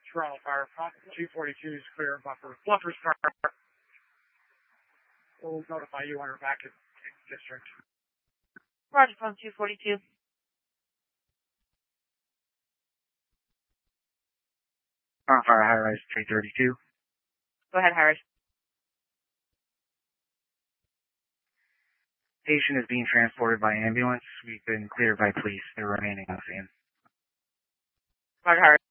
Toronto Fire, 242 is clear, Buffer start. We'll notify you when we're back at district. Roger, phone 242. Toronto Fire, high-rise 332. Go ahead, high-rise. Patient is being transported by ambulance. We've been cleared by police. They're remaining on scene. Roger, high-rise.